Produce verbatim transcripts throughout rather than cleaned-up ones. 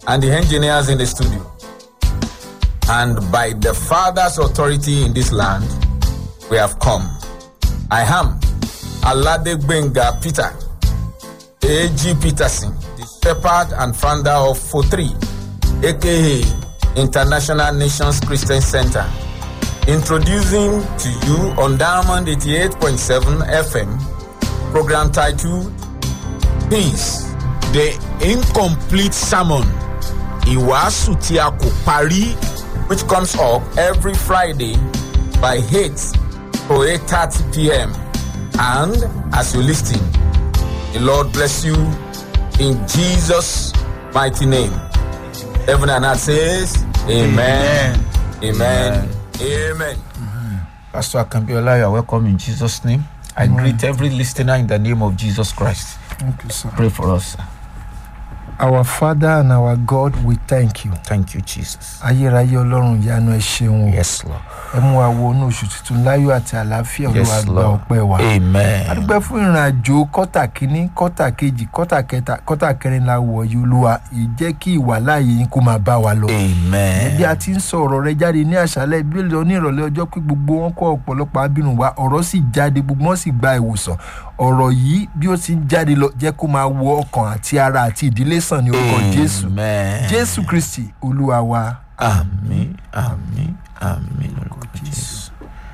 and the engineers in the studio. And by the Father's authority in this land, we have come. I am Aladegbenga Peter, A G Peterson, the shepherd and founder of F O three, aka International Nations Christian Center, introducing to you on Diamond eighty-eight point seven F M, program titled Peace, the Incomplete Sermon, Ìwàásù tí a kò parí, which comes up every Friday by eight to eight thirty p.m. And as you listen, the Lord bless you in Jesus' mighty name. Heaven and earth says, Amen. Amen. Amen. Amen. Mm-hmm. Pastor Akambiola, you are welcome in Jesus' name. I Amen. Greet every listener in the name of Jesus Christ. Thank you, sir. Pray for us, sir. Our Father and our God, we thank you. Thank you, Jesus. Ayérayé Ọlọ́run ìyanu ẹ ṣeun. Yes, Lord. Ẹ mú wa wọ inú oṣù tuntun láyọ̀ àti àlàáfíà. Olúwa gba ọpẹ́ wa. Amen. A dúpẹ́ fún ìrìnàjò kọ́tà kínní, kọ́tà kejì, kọ́tà kẹta, kọ́tà kẹrin la wọ̀ yìí Olúwa. Ìjẹ́ kí ìwà láàyè yín kó máa bá wa lọ. Amen. Bí a ti ń sọ ọ̀rọ̀ rẹ jáde ní àṣálẹ́ bí lọ ní ìrọ̀lẹ́ ọjọ́ pé gbogbo wọn kọ́ ọ̀pọ̀lọpọ̀ abínú wa, ọ̀rọ̀ sì jáde, gbogbo wọn sì gba ìwòsàn. Ọ̀rọ̀ yìí bí ó ti ń jáde lọ jẹ́ kó máa wọ ọkàn àti ara àti ìdílé sàn ní orúkọ Jésù. Amen. Jésù Kristi Olúwa wa. Amen. Amen. Amen. Jesus.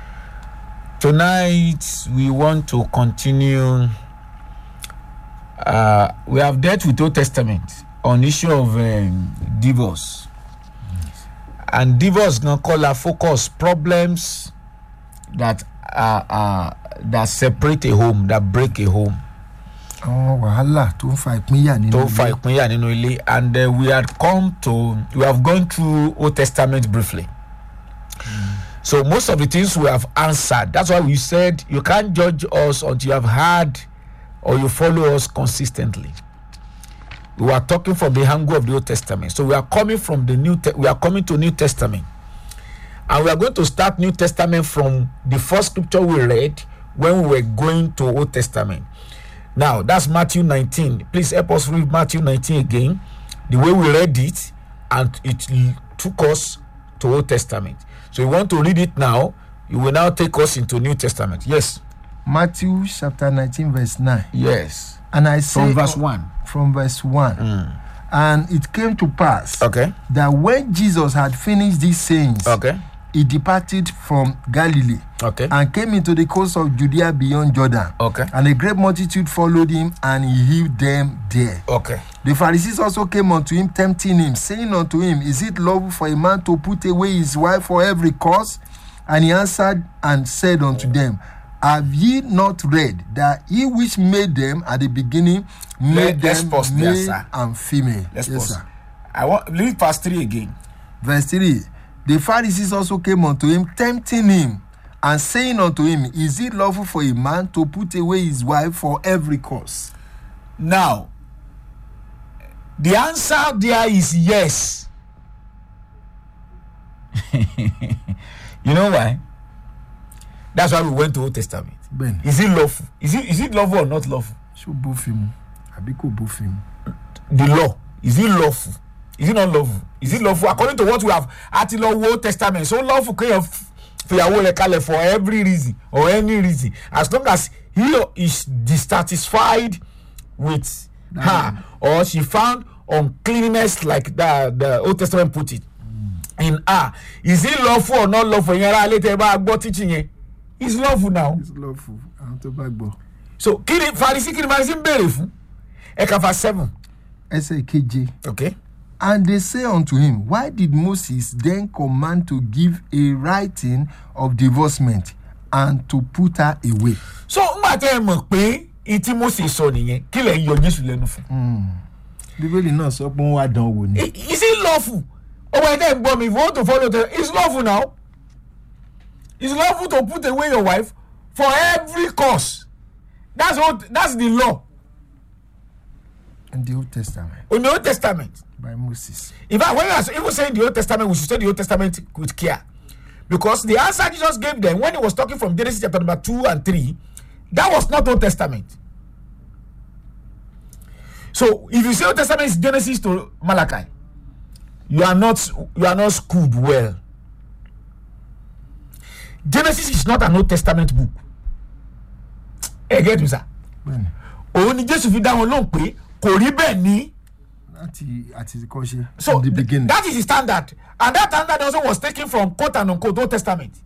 Tonight we want to continue. Uh, we have dealt with Old Testament on issue of um, divorce, yes. And divorce gonna call our focus problems that are uh, that separate a home, that break a home. Oh, wàhálà tó ń fa ìpínyà nínú ilé. Tó ń fa ìpínyà nínú ilé, and uh, we had come to, we have gone through Old Testament briefly. Mm. So most of the things we have answered. That's why we said you can't judge us until you have heard or you follow us consistently. We are talking from the angle of the Old Testament. So we are coming from the New. Te- we are coming to New Testament, and we are going to start New Testament from the first scripture we read when we were going to Old Testament. Now that's Matthew nineteen. Please help us read Matthew nineteen again, the way we read it, and it l- took us to Old Testament. So you want to read it now, you will now take us into New Testament. Yes. Matthew chapter nineteen verse nine. Yes. And I say from verse one. From verse one. Mm. And it came to pass okay. that when Jesus had finished these sayings, okay. he departed from Galilee, okay. and came into the coast of Judea beyond Jordan. Okay. And a great multitude followed him, and he healed them there. Okay. The Pharisees also came unto him, tempting him, saying unto him, Is it lawful for a man to put away his wife for every cause? And he answered and said unto them, Have ye not read that he which made them at the beginning made Let, them male there, and female? Let's yes, pause. Sir. I want read verse three again. Verse three. The Pharisees also came unto him, tempting him, and saying unto him, Is it lawful for a man to put away his wife for every cause? Now, the answer there is yes. You know why? That's why we went to Old Testament. Ben. Is it lawful? Is it is it lawful or not lawful? So both him. Abiko both him. The law. Is it lawful? Is it not lawful? Is it lawful according to what we have at the Old Testament? So lawful can for your for every reason or any reason, as long as he is dissatisfied with mm. her, or she found uncleanness, like the, the Old Testament put it mm. in her. Is it lawful or not lawful? Teaching it's lawful now. It's lawful. So, kini Pharisee kini Pharisee bere fun. Eka verse seven. S A K J. Okay. And they say unto him, Why did Moses then command to give a writing of divorcement and to put her away? So, ngba te mọ̀ pé iti Moses sọ nìyẹn, kí lẹ yọ Jésù lẹ́nu fún. Mm. Bíbélì náà sọ pé wọ́n wá dán wò ni. Is it lawful? Oh, when they gbọ́ mi, if you want to follow them, it's lawful now. It's lawful to put away your wife for every cause. That's what. That's the law. In the Old Testament. In the Old Testament. By Moses. In fact, when we are even saying the Old Testament, we should say the Old Testament with care. Because the answer Jesus gave them when he was talking from Genesis chapter number two and three, that was not Old Testament. So if you say Old Testament is Genesis to Malachi, you are not you are not schooled well. Genesis is not an Old Testament book. Ẹ get me, sir? Bẹ́ẹ̀ni. Òun ni Jésù fi dá wọn lóhùn pé kò rí bẹ́ẹ̀ ní. Láti àti kọ́ṣe. So From the beginning. that is the standard, and that standard also was taken from quote and unquote Old Testament.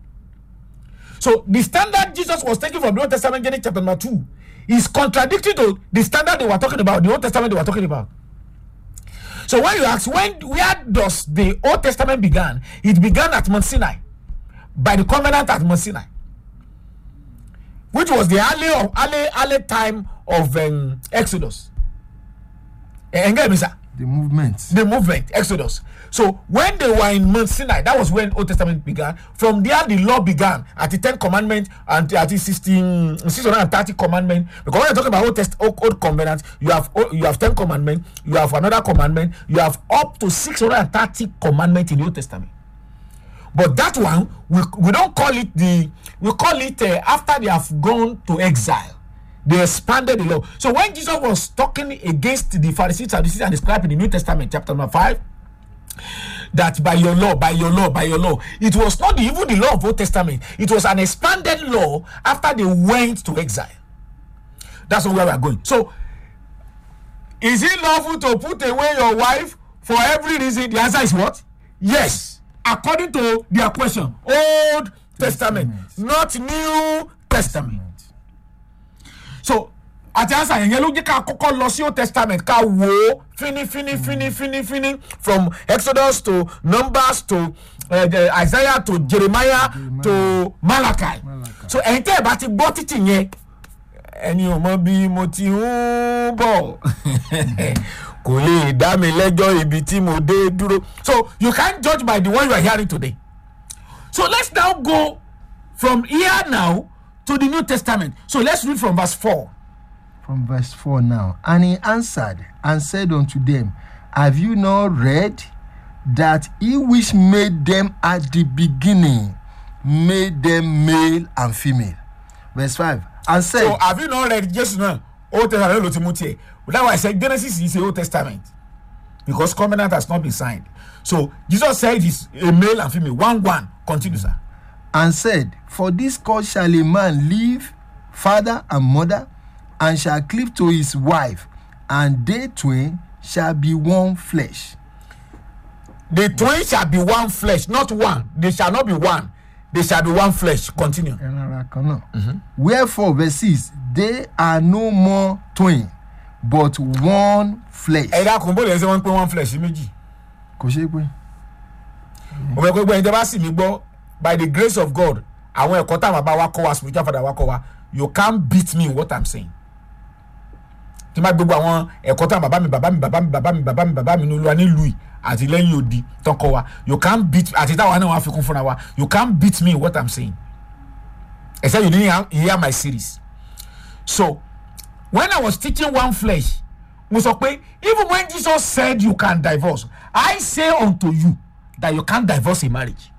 So the standard Jesus was taking from the Old Testament, Genesis chapter number two, is contradictory to the standard they were talking about, the Old Testament they were talking about. So when you ask, when where does the Old Testament began? It began at Mount Sinai, by the covenant at Mount Sinai, which was the early of early, early time of um, Exodus. And get me, sir? The movement. The movement, Exodus. So when they were in Mount Sinai, that was when Old Testament began. From there, the law began at the Ten Commandments and at the sixteen, six hundred thirty commandment. Because when you're talking about Old Test, Old, Old Covenant, you have you have Ten Commandments, you have another commandment, you have up to six hundred thirty commandments in the Old Testament. But that one, we, we don't call it the, we call it uh, after they have gone to exile. They expanded the law. So when Jesus was talking against the Pharisees, Sadducees, and the scribes in the New Testament, chapter number five, that by your law, by your law, by your law, it was not even the law of Old Testament. It was an expanded law after they went to exile. That's where we are going. So, is it lawful to put away your wife for every reason? The answer is what? Yes. According to their question, Old Testament, Testament. not New Testament. So, àti answer yẹn ló jẹ́ ká kọ́kọ́ lọ sí Old Testament ká wò fini fini fini fini fini from Exodus to Numbers to uh, Isaiah to Jeremiah, Jeremiah to Malachi. Malachi. So ẹ̀yin tẹ́ ẹ bá ti gbọ́ títì yẹn ẹni ò mọ bí mo ti ń bọ̀ kò lè dá mi lẹ́jọ́ ibi tí mo dé dúró. So you can't judge by the one you are hearing today. So let's now go from here now to the New Testament. So let's read from verse four. From verse four now. And he answered and said unto them, have you not read that he which made them at the beginning made them male and female? Verse five. And said, so have you not read just now Old Testament? That's why I said Genesis is the Old Testament, because covenant has not been signed. So Jesus said he's a male and female. One one. Continue, sir. And said, for this cause shall a man leave father and mother, and shall cleave to his wife, and they twain shall be one flesh. The twain shall be one flesh, not one. They shall not be one. They shall be one flesh. Continue. Mm-hmm. Wherefore, verse six, they are no more twain, but one flesh. Ẹ̀dá kò bóyá ẹsẹ̀ wọn pé one flesh méjì. Kò ṣe pé. Òwe gbogbo ẹni tẹ́ bá sì mí gbọ́, by the grace of God, àwọn ẹ̀kọ́ tá bàbá wa kọ́ wa, spiritual father wa kọ́ wa, you can't beat me in what I'm saying. Tí máa gbogbo àwọn ẹ̀kọ́ tá bàbá mi bàbá mi bàbá mi bàbá mi bàbá mi bàbá mi ní Olúwa ní Louis àti lẹ́yìn odi tán kọ́ wa, you can't beat àti táwa náà wọ́n á fi kún fúnra wa, you can't beat me in what I'm saying. Except you didn't hear my series. So when I was teaching one flesh, mo sọ pé even when Jesus said you can divorce, I say unto you that you can't divorce a marriage.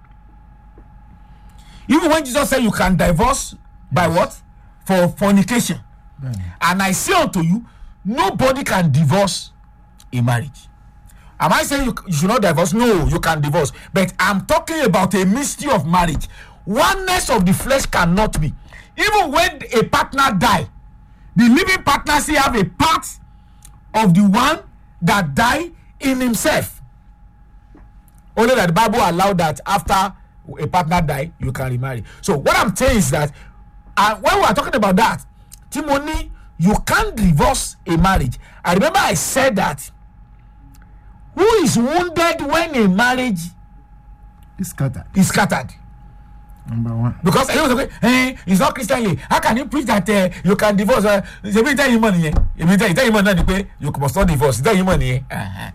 Even when Jesus said you can divorce by what? For fornication. Mm. And I say unto you, nobody can divorce a marriage. Am I saying you, you should not divorce? No, you can divorce. But I'm talking about a mystery of marriage. Oneness of the flesh cannot be. Even when a partner die, the living partner still have a part of the one that died in himself. Only that the Bible allowed that after a partner die, you can remarry. So what I'm saying is that uh, when we are talking about that, Timothy, you can't divorce a marriage. I remember I said that who is wounded when a marriage is scattered? Is scattered. Number one. Because hey, hey, it's not Christianly. How can you preach that uh, you can divorce? Uh, every time you money, every time you tell you money, you must not divorce. Tell you money. Uh-huh.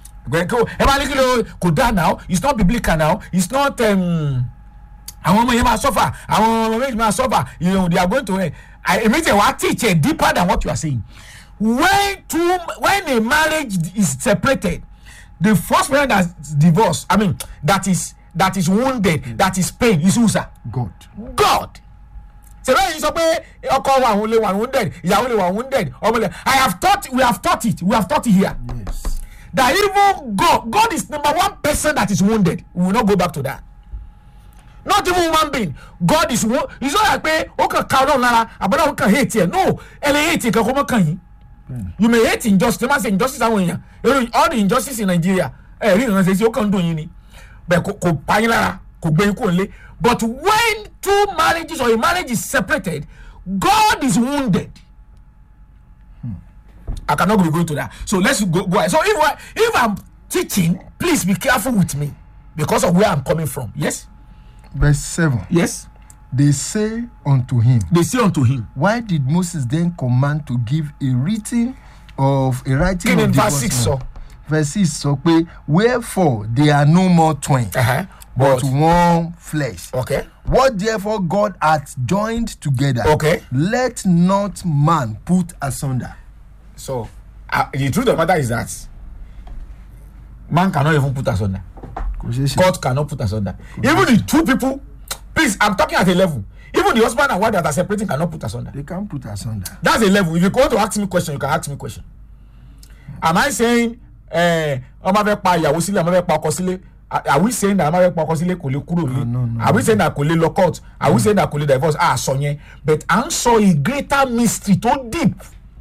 Now it's not biblical now. It's not um I want my suffer. I want my suffer. You know, they are going to I immediately want to teach deeper than what you are saying. When two when a marriage is separated, the first person that's divorced, I mean that is that is wounded, mm. that is pain, is who, sir? God. God. So when you say wounded, wounded, I have taught we have taught it. We have taught it here. Yes. that even God, God is number one person that is wounded. We will not go back to that. Not even human being. God is one. It's not like pé ó kàn ka Ọlọ́run lára, àbọ̀dá ó kàn hate here. No, ẹlẹ́ hate kan kó mọ́ kàn yín. You may hate injustice. You must say injustice àwọn èèyàn. All the injustice in Nigeria, ẹ rí ìrànṣẹ́ sí ó kàn dùn yín ni. Bẹ́ẹ̀ kò pa yín lára, kò gbé yín kò lé. But when two marriages or a marriage is separated, God is wounded. Hmm. I cannot be going to that. So let's go. go so if I, if I'm teaching, please be careful with me because of where I'm coming from. Yes. Verse seven. Yes. They say unto him. They say unto him. Why did Moses then command to give a written of a writing King of in divorce? verse six, so. Verse six so pé wherefore they are no more twain, Uh-huh. but, But one flesh. okay. What therefore God hath joined together, Okay. let not man put asunder. So uh, the truth of the matter is that man cannot even put us under. God cannot put us under. Even the two people, please, I'm talking at a level. Even the husband and wife that are separating cannot put us under. They can't put asunder. That's a level. If you want to ask me question, you can ask me question. Am I saying, eh, ọmọ fẹ́ pa ìyàwó sílẹ̀, ọmọ fẹ́ pa ọkọ sílẹ̀? Are we saying that ọmọ fẹ́ pa ọkọ sílẹ̀ kò lè kúrò lé? No, no, Are we saying that kò lè lọ court? Are we saying that kò lè divorce? Ah, sọ yẹn. But I'm so a greater mystery, too deep.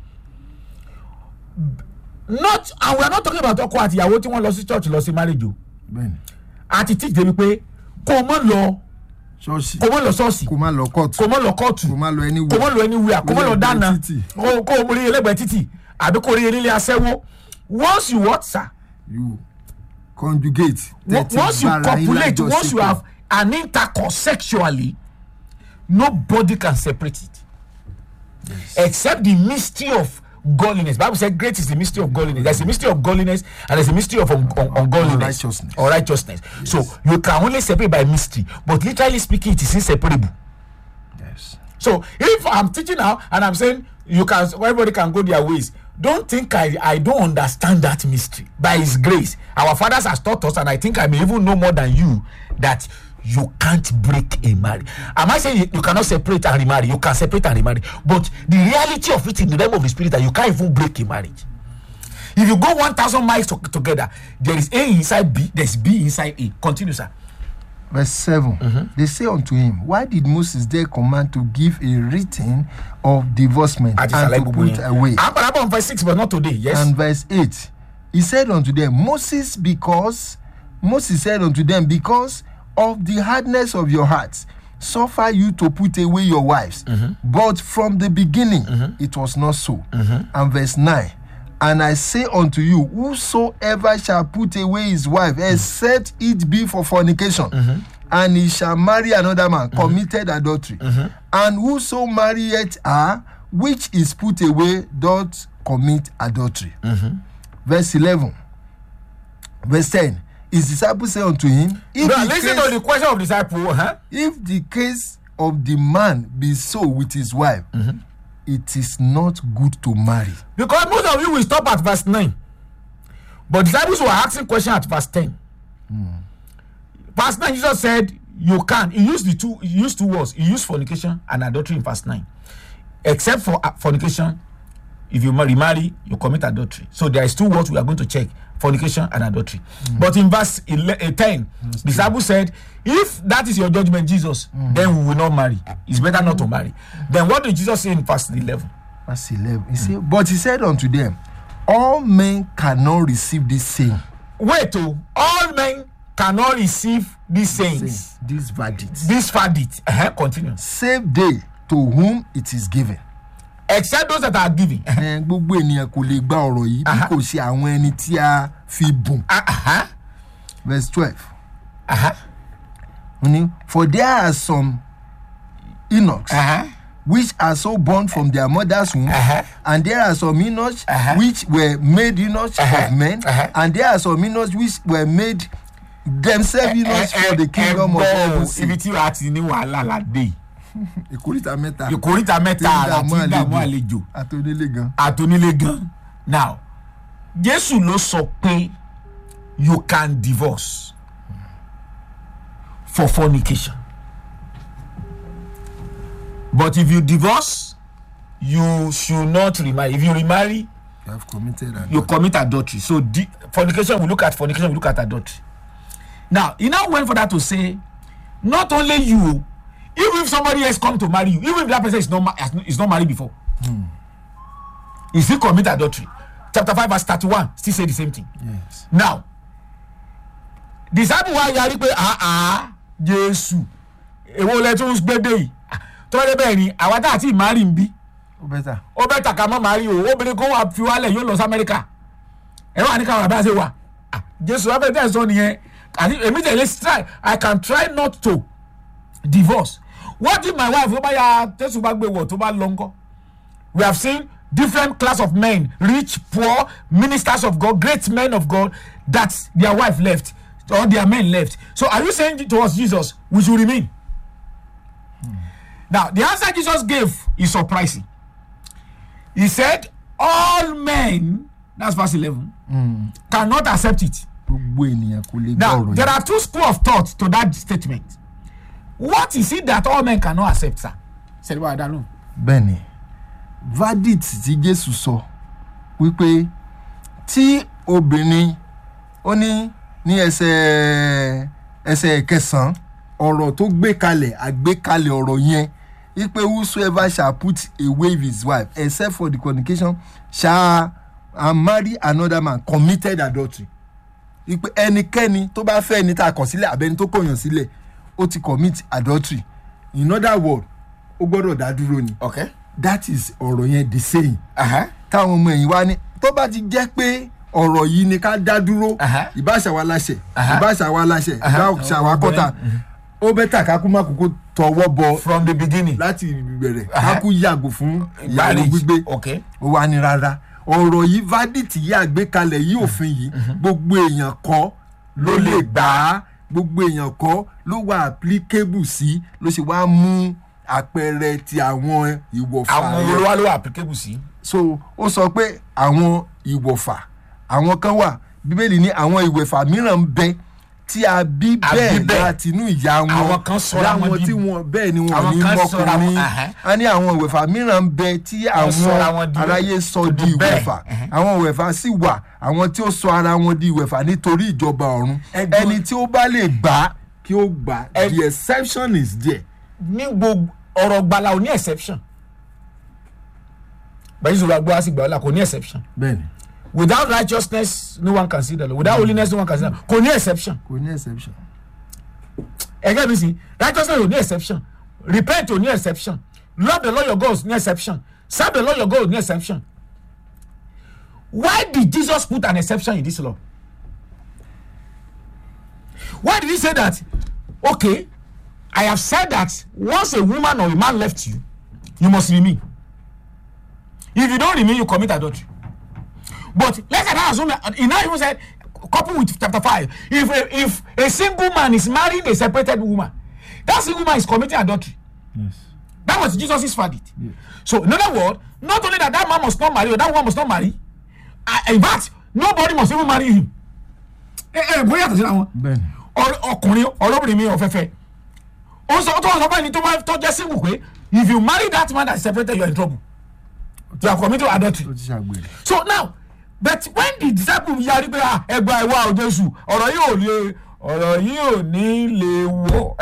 Not, and we are not talking about ọkọ àti ìyàwó tí wọ́n lọ sí church lọ sí marriage o. Bẹ́ẹ̀ni. Àti teach dem pé kò mọ́ lọ Ṣọ́ọ̀ṣì. kò mọ́ lọ ṣọ́ọ̀ṣì Kò má lọ court. kò mọ́ lọ kóòtù Kò má lọ anywhere. kò mọ́ lọ anywhere kò mọ́ lọ dáná Títì. kò kò mọ́ rí ẹlẹ́gbẹ̀ẹ́ títì àbí kò rí ilé aṣẹ́wó. Once you what, sir? You conjugate. Once you copulate, once you have an intercourse sexually, nobody can separate it. Yes. Except the mystery of godliness. Bible said great is the mystery of godliness. There's a mystery of godliness and there's a mystery of un- un- ungodliness Unrighteousness. or righteousness. Yes. So you can only separate by mystery, but literally speaking, it is inseparable. Yes. So if I'm teaching now and I'm saying you can, everybody can go their ways, don't think I, I don't understand that mystery. By His grace, our fathers has taught us, and I think I may even know more than you, that you can't break a marriage. Am I saying you, you cannot separate and remarry? You can separate and remarry, but the reality of it in the realm of the spirit that you can't even break a marriage. If you go one thousand miles to, together, there is A inside B, there's B inside A. Continue, sir. Verse seven. Mm-hmm. They say unto him, why did Moses there command to give a written of divorcement and to put away? I'm on verse six, but not today. Yes. And verse eight. He said unto them, Moses, because Moses said unto them, because of the hardness of your hearts, suffer you to put away your wives. Mm-hmm. But from the beginning, mm-hmm. it was not so. Mm-hmm. And verse nine. And I say unto you, whosoever shall put away his wife, mm-hmm. except it be for fornication, mm-hmm. and he shall marry another man, mm-hmm. committed adultery. Mm-hmm. And whoso marrieth her, which is put away, doth commit adultery. Mm-hmm. Verse eleven. Verse ten. His disciples say unto him, if Bro, the listen case, to the question of disciple, huh? if the case of the man be so with his wife, mm-hmm. it is not good to marry. Because most of you will stop at verse nine. But disciples were asking question at verse ten. Mm. Verse nine, Jesus said, you can. He used the two, he used two words. He used fornication and adultery in verse nine. Except for uh, fornication, if you marry, marry, you commit adultery. So there is two words we are going to check: fornication and adultery. Mm. But in verse ten, the disciples said, if that is your judgment, Jesus, mm. then we will not marry. It's better not to marry. Mm. Then what did Jesus say in verse eleven? Verse eleven. He mm. said, but he said unto them, all men cannot receive this saying. Wait, oh, all men cannot receive these sayings. This verdict. This verdict. Uh-huh. Continue. Save they to whom it is given. Except those that are giving. Gbogbo ènìyàn kò lè gba ọ̀rọ̀ yìí bí kò ṣe àwọn ẹni tí a fi bùn. Verse twelve. Uh-huh. For there are some eunuchs uh-huh. which are so born from their mother's womb, uh-huh. and there are some eunuchs uh-huh. which were made eunuchs uh-huh. of men, uh-huh. and there are some eunuchs which were made themselves eunuchs uh, uh, for the kingdom uh, uh, of heaven. Ìkórìtà mẹ́ta. Ìkórìtà mẹ́ta àti ìdààmú àlejò. Àtònílé gan. Àtònílé gan. Now, Jésù ló sọ pé you can divorce for fornication. But if you divorce, you should not remarry. If you remarry, You have committed adultery. you commit adultery. So the fornication, we look at fornication, we look at adultery. Now, he now went for that to say, not only you, even if somebody else come to marry you, even if that person is not ma- is not married before, hmm. he still commit adultery. Chapter five, verse thirty-one, still say the same thing. Yes. Now, disciple wa yari pe ah ah Jesu, ewo le tun gbe de yi. To le be ni, àwa ta ti marry nbi. O better. O better ka ma marry o, obìnrin ko wa fi wale yo lọ sí America. E wa ni ka wa ba se wa. Ah, Jesu wa be te so niyen. And immediately try, I can try not to divorce. What if my wife over ya tesu ba gbe wo to ba longo? We have seen different class of men, rich, poor, ministers of God, great men of God, that their wife left or their men left. So are you saying to us, Jesus, we should remain? Hmm. Now, the answer Jesus gave is surprising. He said, all men, that's verse eleven, hmm. cannot accept it. Now, there are two schools of thought to that statement. What is it that all men cannot accept, sir? Said what I don't know. Benny. Verdict tí Jésù sọ wípé tí obìnrin ó ní ní ẹsẹ̀ ẹsẹ̀ kẹsàn-án ọ̀rọ̀ tó gbé kalẹ̀ àgbékalẹ̀ ọ̀rọ̀ yẹn wípé whosoever shall put away his wife except for the fornication shall and marry another man committed adultery. Wípé ẹnikẹ́ni tó bá fẹ́ ẹni tá a kọ̀ sílẹ̀ àbẹ́ni tó kọ̀yàn sílẹ̀ ó ti commit adultery. In other words, ó gbọ́dọ̀ dá dúró ni. Okay. That is ọ̀rọ̀ yẹn the same. Táwọn ọmọ ẹ̀yìn wá ní tó bá ti jẹ́ pé ọ̀rọ̀ yìí ni ká dá dúró ìbáṣà wa láṣẹ ìbáṣà wa láṣẹ ìbáṣà wa kọ́ta ó bẹ́tà ká kú má kókó tọwọ́ bọ from the beginning láti ìbẹ̀rẹ̀ ká kú yàgò fún ìyàwó gbígbé ó wà ní rárá ọ̀rọ̀ yìí verdict yìí àgbékalẹ̀ yìí òfin yìí gbogbo èèyàn kọ́ ló lè gbà á gbogbo èèyàn kọ́ ló wà applicable sí ló ṣe wá mú àpẹẹrẹ ti àwọn ìwọ̀fà àwọn olówó ló wà applicable sí. So ó sọ pé àwọn ìwọ̀fà àwọn kan wà bíbélì ní àwọn ìwẹ̀fà mìíràn ń bẹ tí a bí bẹ́ẹ̀ láti inú ìyá wọn àwọn kan sọra wọn tí wọn bẹ́ẹ̀ ni wọn ní mọ́kùnrin a ní àwọn ìwẹ̀fà mìíràn ń bẹ tí àwọn aráyé sọ di ìwẹ̀fà àwọn ìwẹ̀fà sì wà àwọn tí ó sọ ara wọn di ìwẹ̀fà nítorí ìjọba ọ̀run ẹni tí ó bá lè gbà kí ó gbà the exception is there. Ní gbogbo ọ̀rọ̀ gbala ò ní exception bẹ́ẹ̀ sọ̀rọ̀ àgbọ̀ àsìgbà ọ̀la kò ní exception. Bẹ́ẹ̀ni. Without righteousness no one can see the Lord. Without holiness no one can see the Lord. Kò ní exception. Kò ní exception. Ẹgẹ́ mi sì righteousness ò ní exception. Repent ò ní exception. Love the Lord your God ò ní exception. Serve the Lord your God ò ní exception. Why did Jesus put an exception in this law? Why did he say that? Okay, I have said that once a woman or a man left you, you must remain. If you don't remain, you commit adultery. But let's say that assume he now even said, coupled with chapter five, if a, if a single man is marrying a separated woman, that single man is committing adultery. Yes. That was Jesus' verdict. Yes. So in other words, not only that that man must not marry or that woman must not marry, uh, in fact, nobody must even marry him. Eh, eh, bóyá tó ṣe àwọn. Bẹ́ẹ̀ni. Ọkùnrin ọlọ́bìnrin mi ọ̀fẹ́fẹ́. Ó sọ tó sọ báyìí ní tó bá tọ́jú single pé if you marry that man that is separated, you are in trouble. You are committing adultery. So now, but when the disciple yari pe ah ẹgba ẹwà o Jésù ọ̀rọ̀ yìí ò lè ọ̀rọ̀ yìí ò ní lè wọ̀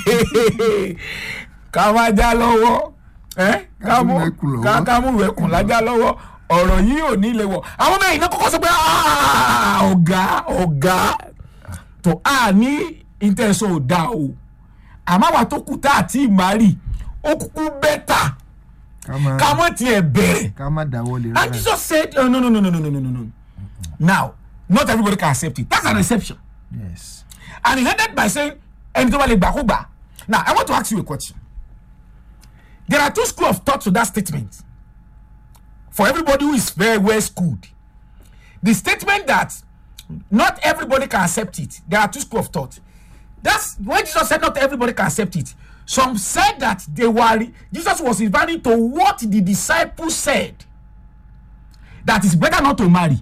ká má já lọ́wọ́ ẹ ká mú ká ká mú ẹkùn lájá lọ́wọ́ ọ̀rọ̀ yìí ò ní lè wọ̀ àwọn mẹ́rin náà kọ́kọ́ sọ pé ah ọ̀gá ọ̀gá tó a ní intention ò dá o àmọ́ àwa tó kù tá àti ìmárì ó kúkú bẹ́tà. Come on, dear bear. And Jesus said, oh, no, no, no, no, no, no, no, no, no. Now, not everybody can accept it. That's an exception. Yes. And he ended by saying, now, I want to ask you a question. There are two schools of thought to that statement. For everybody who is very well schooled. The statement that not everybody can accept it. There are two schools of thought. That's when Jesus said not everybody can accept it. Some said that they were Jesus was referring to what the disciples said, that it's better not to marry.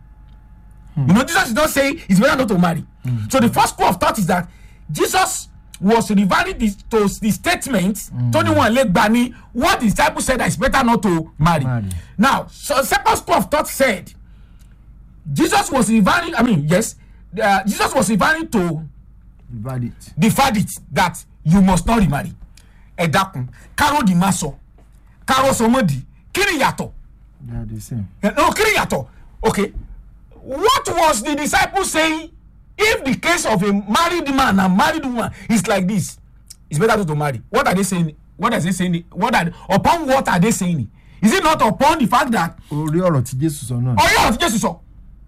Hmm. You know, Jesus did not say it's better not to marry. Hmm. So the first school of thought is that Jesus was referring this, to the statement mm. twenty-one leg bani what the disciples said that it's better not to marry. marry. Now, so second school of thought said Jesus was referring, I mean, yes, uh, Jesus was referring to the verdict. The verdict that you must not remarry. Edakun, Karo di maso, Karo somodi, kiri yato. They are the same. No, kiri yato. Okay. What was the disciple saying? If the case of a married man and married woman is like this, it's better not to marry. What are they saying? What are they saying? What are upon what are they saying? Is it not upon the fact that Orí ọ̀rọ̀ tí Jésù sọ náà? Orí ọ̀rọ̀ tí Jésù sọ.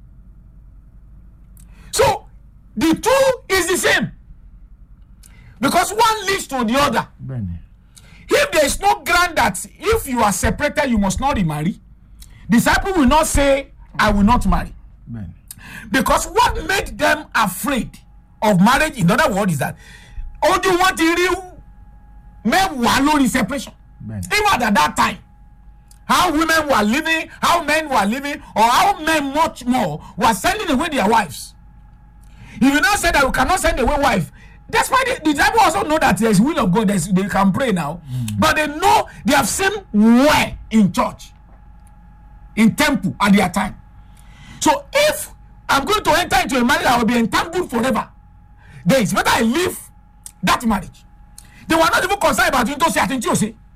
So the two is the same because one leads to the other. Bene. If there is no ground that if you are separated you must not remarry, disciple will not say I will not marry. Bene. Because what made them afraid of marriage, in other words, is that all you want to real men were alone separation. Bene. Even at that time, how women were living, how men were living, or how men much more were sending away their wives. If you not say that you cannot send away wife, that's why the, the disciples also know that there is will of God, they can pray now, mm. but they know they have seen where in church, in temple at their time. So if I'm going to enter into a marriage I will be entangled forever, then it's better I leave that marriage. They were not even concerned about you to say, I think you say.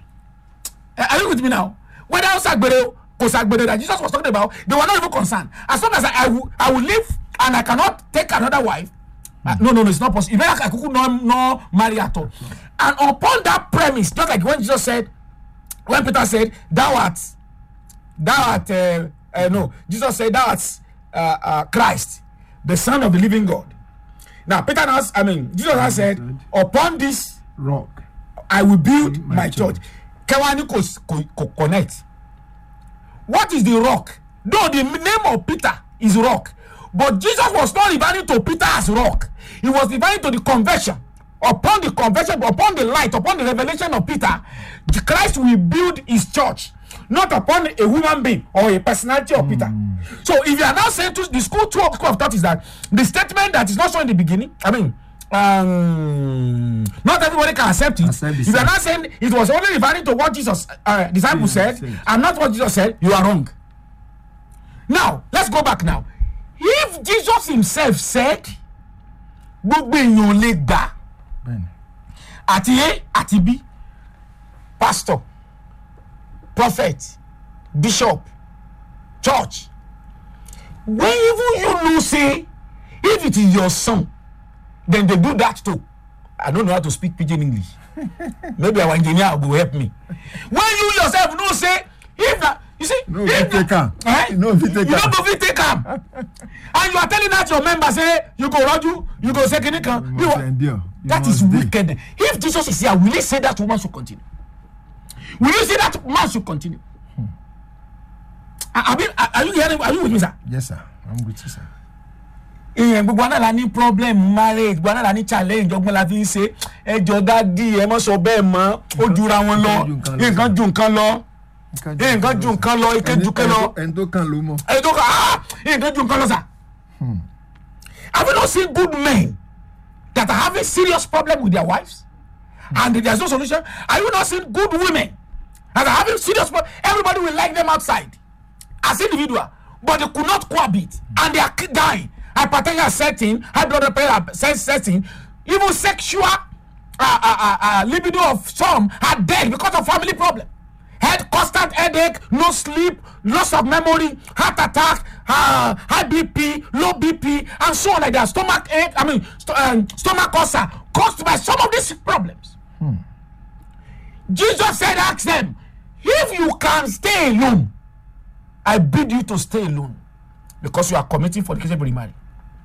Are you with me now? Whether Osagbere, Osagbere that Jesus was talking about, they were not even concerned. As long as I, I, will, I will live and I cannot take another wife, mm. uh, no, no, no, it's not possible. Even I could not no marry at all. And upon that premise, just like when Jesus said, when Peter said, thou art, thou art, uh, uh, no, Jesus said, thou art uh, uh, Christ, the Son of the living God. Now, Peter has, I mean, Jesus has said, upon this rock, I will build my, my church. church. Can we connect? What is the rock? Though the name of Peter is rock, but Jesus was not referring to Peter as rock. He was referring to the conversion. Upon the conversion, upon the light, upon the revelation of Peter, Christ will build his church, not upon a human being or a personality of mm. Peter. So if you are now saying to the school, two school of thought is that the statement that is not shown in the beginning, I mean, um, not everybody can accept it. Accept if you are not saying it was only referring to what Jesus uh, disciples said and not what Jesus said, you are wrong. Now let's go back now. If Jesus himself said gbogbo èèyàn lè gbà àti A àti B, pastor, prophet, bishop, church, when even you know say if it is your son, then they do that too. I don't know how to speak pidgin English. Maybe our engineer will help me. When you yourself know say if that, you see, no, if take na, eh? No, you don't go fit take am, and you are telling that your member say you go Raju, you go say kinikan. That is wicked. Be. If Jesus is here, will he say that woman should continue? Will you say that man should continue? Hmm. Are, are, are you hearing? Are you with me, sir? Yes, sir. I'm with you, sir. Ìyẹn gbogbo àná la ní problem marriage, gbogbo àná la ní challenge ọgbọ́n la fi ń ṣe ẹjọ́ dádì ẹ mọ́ sọ bẹ́ẹ̀ mọ́ ó jura wọn lọ nǹkan ju nǹkan lọ nǹkan ju nǹkan lọ ike ju nǹkan lọ ẹni tó kàn ló mọ̀ ẹni tó kàn ah nǹkan ju nǹkan lọ sà. Have you not seen good men that are having serious problem with their wives and there's no solution? Have you not seen good women that are having serious problem? Everybody will like them outside as individual, but they could not cohabit and they are dying. Hypertension setting, high blood pressure setting, even sexual uh, uh, uh, uh, libido of some are dead because of family problem. Head, constant headache, no sleep, loss of memory, heart attack, uh, high B P, low B P, and so on like that. Stomach ache, I mean, st- um, stomach ulcer caused by some of these problems. Hmm. Jesus said, ask them, if you can stay alone, I bid you to stay alone because you are committing fornication to remarry.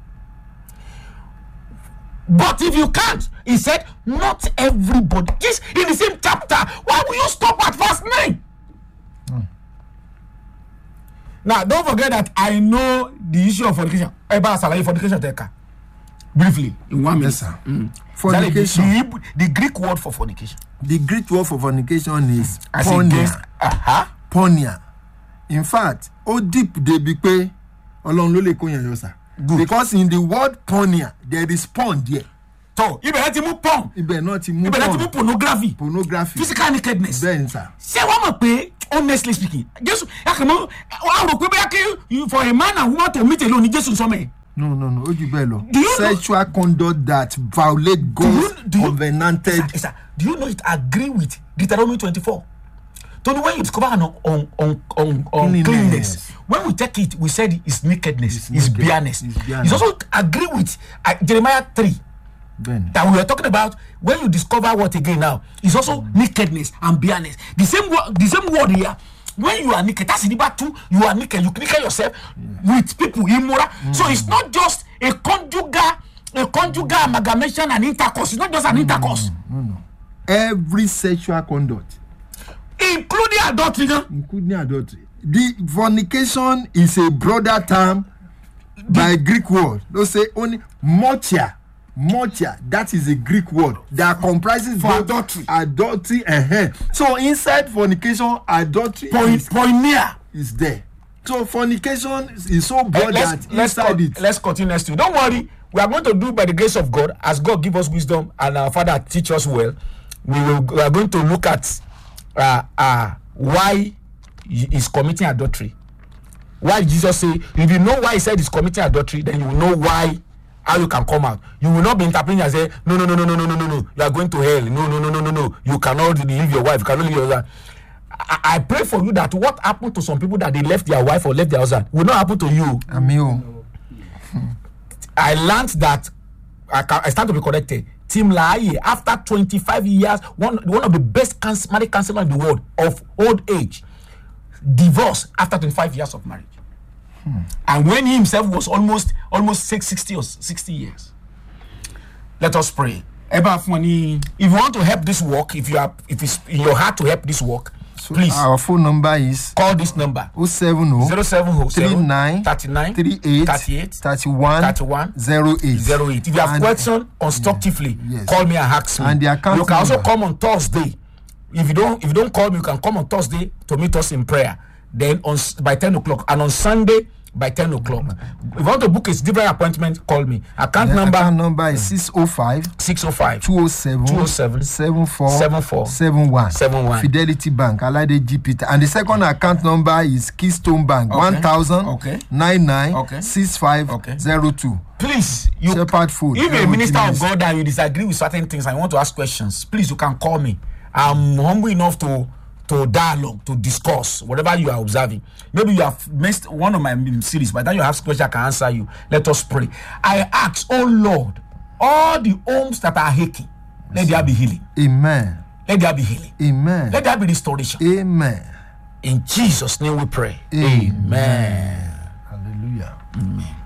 But if you can't, he said, not everybody. This in the same chapter. Why will you stop at verse nine? Mm. Now, don't forget that I know the issue of fornication. Eba Salayi fornication teka. Briefly, in one minute. Yes, sir. Mm. Fornication. The, the Greek word for fornication. The Greek word for fornication is As porneia. Uh-huh. Porneia. In fact, ó deep débi pé Ọlọ́run ló lè kó yàn yọ sà. Good. Because in the word porneia, there is porn there. tọ ibẹ̀ láti mú porn ibẹ̀ náà ti mú ibẹ̀ láti mú pornography pornography physical nakedness. bẹ́ẹ̀ ni sà. ṣé wọ́n mọ̀ pé honestly speaking jésù akẹ́mọ́ wọ́n rò pé bóyá kí for a man and woman to meet alone ni jésù sọ mẹ́. no no no ó jù bẹ́ẹ̀ lọ. Do you know- sexual conduct that violate God's do you- covenanted. Sir, sir, do you know it agree with Deuteronomy twenty-four? Tony, when you discover an un, un, un, un, uncleanness, Cleanliness. when we take it, we said it's nakedness, it's, It's naked. bareness. It's It's, bareness. also agree with uh, Jeremiah three Then that we were talking about. When you discover what again now, it's also nakedness and bareness. The same word, the same word here. When you are naked, that's in the too. You are naked. You naked yourself with people immoral. Mm. So it's not just a conjugal, a conjugal amalgamation and intercourse. It's not just an mm. intercourse, every sexual conduct, including adultery. Now. including adultery. The fornication is a broader term by Greek word. They say only mortia. Mortia, that is a Greek word that comprises For both adultery. adultery uh-huh. So inside fornication, adultery Point, is, poinia. is there. So fornication is so broad let's, that let's, inside con- it. let's continue next week. Don't worry. We are going to do by the grace of God, as God give us wisdom and our Father teach us well. We, will, we are going to look at uh, uh, why he is committing adultery. Why Jesus say, if you know why he said he's committing adultery, then you will know why, how you can come out. You will not be interpreting and say, no, no, no, no, no, no, no, no, no, you are going to hell. No, no, no, no, no, no. You cannot leave your wife. You cannot leave your husband. I, I pray for you that what happened to some people that they left their wife or left their husband will not happen to you. Amigo. I learned that I, can, I stand to be corrected. Tim Lahaye, after twenty-five years, one one of the best canc- married counselors in the world of old age, divorced after twenty-five years of marriage. Hmm. And when he himself was almost almost sixty or sixty years. Let us pray. Eba Fwani, if you want to help this work, if you are if it's in your heart to help this work, So please our phone number is call this number oh seven oh zero seven zero three nine thirty-nine three eight thirty-eight thirty-one thirty-one zero eight zero eight. If you have And- questions constructively, yes. call me and ask me. And the account you can also number. come on Thursday. If you don't, if you don't call me, you can come on Thursday to meet us in prayer. Then on s- by ten o'clock, and on Sunday by ten o'clock. If you want to book a different appointment, call me. Account The number account number is six oh five six oh five two oh seven two oh seven seven four seven four seven one seven one. Fidelity Bank Alade G P T, and the second account number is Keystone Bank Okay. one thousand Okay. nine nine Okay. six five Okay. zero two. Please, you Shepherd Food. if you're a Everything minister of is- God and you disagree with certain things and you want to ask questions, please you can call me. I'm humble enough to to dialogue, to discuss whatever you are observing. Maybe you have missed one of my mm, series. By the time you have questions, I can answer you. Let us pray. I ask, oh Lord, all the homes that are aching, let there be healing. Amen. Let there be healing. Amen. Let there be restoration. Amen. In Jesus' name we pray. Amen. Amen. Hallelujah. Amen.